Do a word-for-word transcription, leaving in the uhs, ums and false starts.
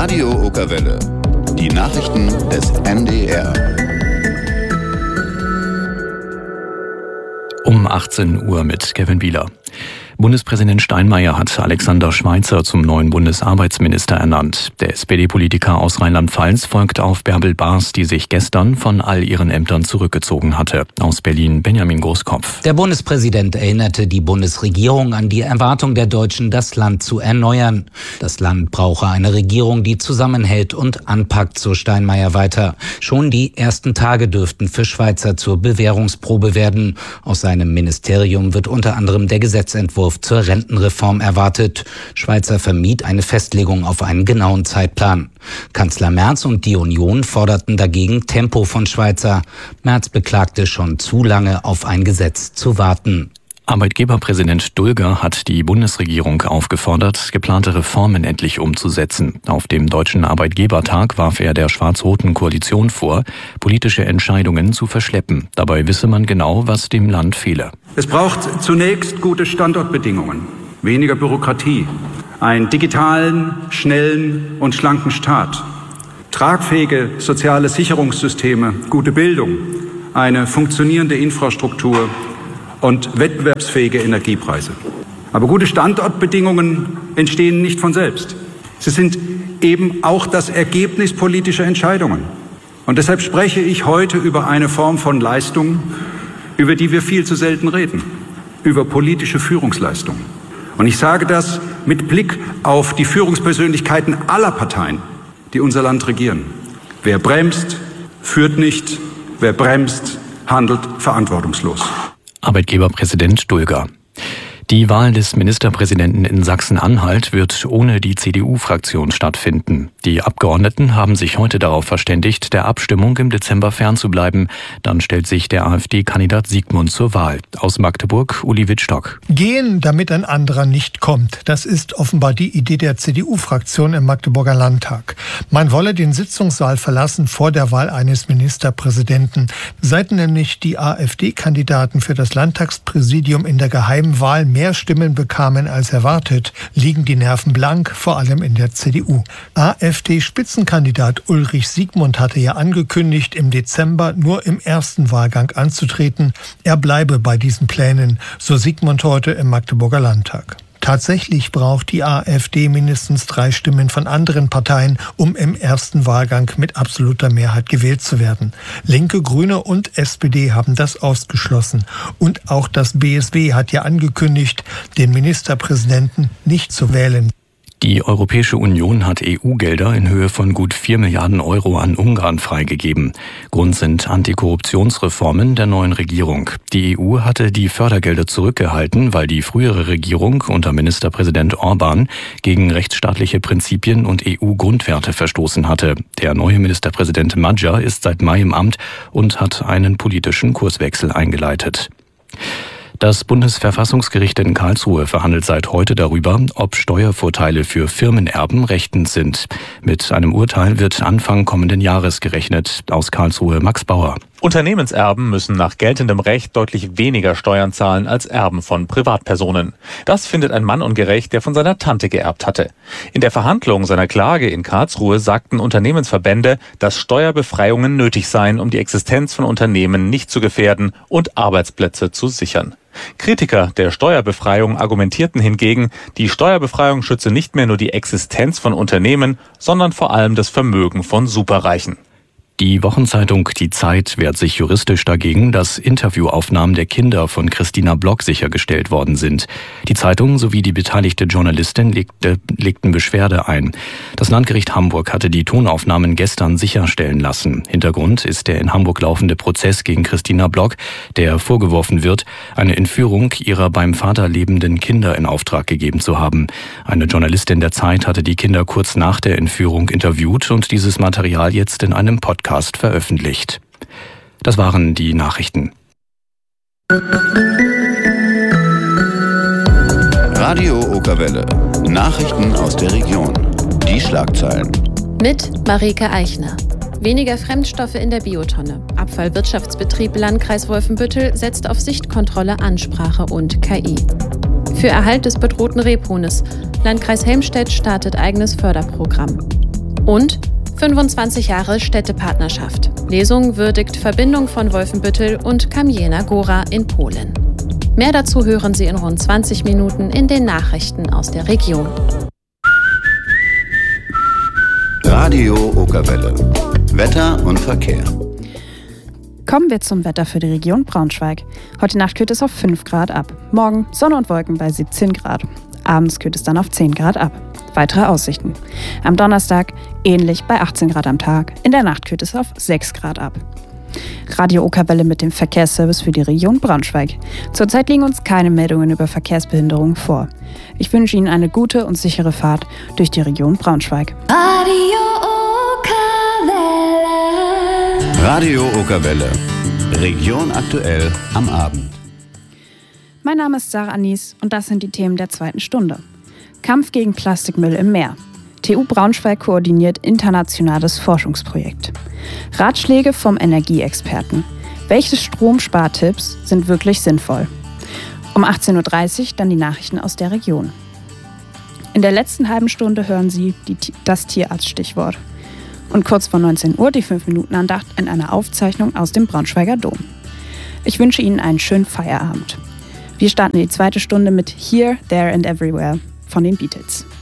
Radio Okerwelle. Die Nachrichten des N D R. Um achtzehn Uhr mit Kevin Bieler. Bundespräsident Steinmeier hat Alexander Schweitzer zum neuen Bundesarbeitsminister ernannt. Der S P D-Politiker aus Rheinland-Pfalz folgt auf Bärbel Baas, die sich gestern von all ihren Ämtern zurückgezogen hatte. Aus Berlin Benjamin Großkopf. Der Bundespräsident erinnerte die Bundesregierung an die Erwartung der Deutschen, das Land zu erneuern. Das Land brauche eine Regierung, die zusammenhält und anpackt, so Steinmeier weiter. Schon die ersten Tage dürften für Schweitzer zur Bewährungsprobe werden. Aus seinem Ministerium wird unter anderem der Gesetzentwurf zur Rentenreform erwartet. Schweitzer vermied eine Festlegung auf einen genauen Zeitplan. Kanzler Merz und die Union forderten dagegen Tempo von Schweitzer. Merz beklagte, schon zu lange auf ein Gesetz zu warten. Arbeitgeberpräsident Dulger hat die Bundesregierung aufgefordert, geplante Reformen endlich umzusetzen. Auf dem Deutschen Arbeitgebertag warf er der schwarz-roten Koalition vor, politische Entscheidungen zu verschleppen. Dabei wisse man genau, was dem Land fehle. Es braucht zunächst gute Standortbedingungen, weniger Bürokratie, einen digitalen, schnellen und schlanken Staat, tragfähige soziale Sicherungssysteme, gute Bildung, eine funktionierende Infrastruktur und wettbewerbsfähige Energiepreise. Aber gute Standortbedingungen entstehen nicht von selbst. Sie sind eben auch das Ergebnis politischer Entscheidungen. Und deshalb spreche ich heute über eine Form von Leistung, über die wir viel zu selten reden, über politische Führungsleistung. Und ich sage das mit Blick auf die Führungspersönlichkeiten aller Parteien, die unser Land regieren. Wer bremst, führt nicht. Wer bremst, handelt verantwortungslos. Arbeitgeberpräsident Dulger. Die Wahl des Ministerpräsidenten in Sachsen-Anhalt wird ohne die C D U-Fraktion stattfinden. Die Abgeordneten haben sich heute darauf verständigt, der Abstimmung im Dezember fernzubleiben. Dann stellt sich der AfD-Kandidat Siegmund zur Wahl. Aus Magdeburg, Uli Wittstock. Gehen, damit ein anderer nicht kommt. Das ist offenbar die Idee der C D U-Fraktion im Magdeburger Landtag. Man wolle den Sitzungssaal verlassen vor der Wahl eines Ministerpräsidenten. Seit nämlich die AfD-Kandidaten für das Landtagspräsidium in der geheimen Wahl mehr Stimmen bekamen als erwartet, liegen die Nerven blank, vor allem in der C D U. AfD-Spitzenkandidat Ulrich Siegmund hatte ja angekündigt, im Dezember nur im ersten Wahlgang anzutreten. Er bleibe bei diesen Plänen, so Siegmund heute im Magdeburger Landtag. Tatsächlich braucht die AfD mindestens drei Stimmen von anderen Parteien, um im ersten Wahlgang mit absoluter Mehrheit gewählt zu werden. Linke, Grüne und S P D haben das ausgeschlossen. Und auch das B S W hat ja angekündigt, den Ministerpräsidenten nicht zu wählen. Die Europäische Union hat E U-Gelder in Höhe von gut vier Milliarden Euro an Ungarn freigegeben. Grund sind Antikorruptionsreformen der neuen Regierung. Die E U hatte die Fördergelder zurückgehalten, weil die frühere Regierung unter Ministerpräsident Orban gegen rechtsstaatliche Prinzipien und E U-Grundwerte verstoßen hatte. Der neue Ministerpräsident Magyar ist seit Mai im Amt und hat einen politischen Kurswechsel eingeleitet. Das Bundesverfassungsgericht in Karlsruhe verhandelt seit heute darüber, ob Steuervorteile für Firmenerben rechtens sind. Mit einem Urteil wird Anfang kommenden Jahres gerechnet. Aus Karlsruhe Max Bauer. Unternehmenserben müssen nach geltendem Recht deutlich weniger Steuern zahlen als Erben von Privatpersonen. Das findet ein Mann ungerecht, der von seiner Tante geerbt hatte. In der Verhandlung seiner Klage in Karlsruhe sagten Unternehmensverbände, dass Steuerbefreiungen nötig seien, um die Existenz von Unternehmen nicht zu gefährden und Arbeitsplätze zu sichern. Kritiker der Steuerbefreiung argumentierten hingegen, die Steuerbefreiung schütze nicht mehr nur die Existenz von Unternehmen, sondern vor allem das Vermögen von Superreichen. Die Wochenzeitung Die Zeit wehrt sich juristisch dagegen, dass Interviewaufnahmen der Kinder von Christina Block sichergestellt worden sind. Die Zeitung sowie die beteiligte Journalistin legte, legten Beschwerde ein. Das Landgericht Hamburg hatte die Tonaufnahmen gestern sicherstellen lassen. Hintergrund ist der in Hamburg laufende Prozess gegen Christina Block, der vorgeworfen wird, eine Entführung ihrer beim Vater lebenden Kinder in Auftrag gegeben zu haben. Eine Journalistin der Zeit hatte die Kinder kurz nach der Entführung interviewt und dieses Material jetzt in einem Podcast veröffentlicht. Das waren die Nachrichten. Radio Okerwelle. Nachrichten aus der Region. Die Schlagzeilen. Mit Marike Eichner. Weniger Fremdstoffe in der Biotonne. Abfallwirtschaftsbetrieb Landkreis Wolfenbüttel setzt auf Sichtkontrolle, Ansprache und K I. Für Erhalt des bedrohten Rebhuhnes. Landkreis Helmstedt startet eigenes Förderprogramm. Und fünfundzwanzig Jahre Städtepartnerschaft. Lesung würdigt Verbindung von Wolfenbüttel und Kamienia Góra in Polen. Mehr dazu hören Sie in rund zwanzig Minuten in den Nachrichten aus der Region. Radio Okerwelle. Wetter und Verkehr. Kommen wir zum Wetter für die Region Braunschweig. Heute Nacht kühlt es auf fünf Grad ab. Morgen Sonne und Wolken bei siebzehn Grad. Abends kühlt es dann auf zehn Grad ab. Weitere Aussichten. Am Donnerstag ähnlich bei achtzehn Grad am Tag. In der Nacht kühlt es auf sechs Grad ab. Radio Okerwelle mit dem Verkehrsservice für die Region Braunschweig. Zurzeit liegen uns keine Meldungen über Verkehrsbehinderungen vor. Ich wünsche Ihnen eine gute und sichere Fahrt durch die Region Braunschweig. Radio Okerwelle. Radio Okerwelle. Region aktuell am Abend. Mein Name ist Sarah Anis und das sind die Themen der zweiten Stunde. Kampf gegen Plastikmüll im Meer. T U Braunschweig koordiniert internationales Forschungsprojekt. Ratschläge vom Energieexperten. Welche Stromspartipps sind wirklich sinnvoll? Um achtzehn Uhr dreißig dann die Nachrichten aus der Region. In der letzten halben Stunde hören Sie die, das Tierarzt-Stichwort. Und kurz vor neunzehn Uhr die fünf Minuten Andacht in einer Aufzeichnung aus dem Braunschweiger Dom. Ich wünsche Ihnen einen schönen Feierabend. Wir starten die zweite Stunde mit Here, There and Everywhere von den Beatles.